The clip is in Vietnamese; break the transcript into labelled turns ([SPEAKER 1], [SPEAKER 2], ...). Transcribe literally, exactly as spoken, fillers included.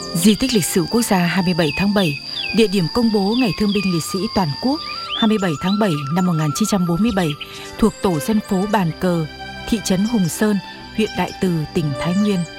[SPEAKER 1] Di tích lịch sử quốc gia hai mươi bảy tháng bảy, địa điểm công bố Ngày Thương binh Liệt sĩ toàn quốc hai mươi bảy tháng bảy năm một nghìn chín trăm bốn mươi bảy, thuộc tổ dân phố Bàn Cờ, thị trấn Hùng Sơn, huyện Đại Từ, tỉnh Thái Nguyên.